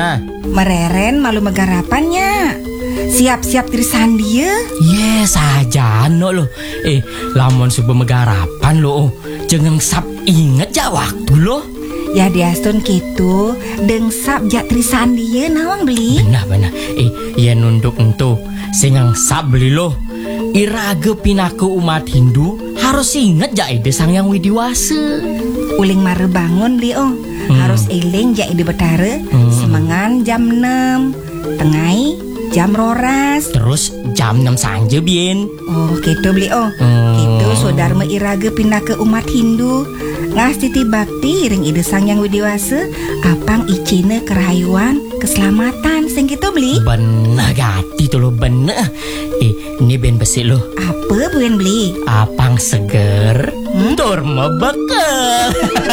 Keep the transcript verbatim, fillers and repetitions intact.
Nah, mereren malu megarapannya. Siap-siap tirisan dia. yes aja no lo. Eh, lamun subuh megarapan lo. Jangan sap inget ja waktu lo. Ya diastun gitu, dengsap jak tirisan dia nawang beli. Benar-benar. Eh, ya nunduk ento. Singang sap beli lo. Iraga pinaku umat Hindu harus inget ja ide sang yang widiwasa. Uling mare bangun beli oh. Hmm. Harus eling jak ide betara. Hmm. Semangan jam enam, tengah jam roras. Terus jam enam sanja bien. Oh gitu beli oh. Hmm. Gitu saudara iraga pindah ke umat Hindu. Ngas titi bakti ring ide sang yang widiwasa. Apang icine kerayuan keselamatan sing gitu beli. Bener gati tuh lo bener. Eh ini ben besi lo. Apa buen beli? Apang seger hmm? Tur mebeke.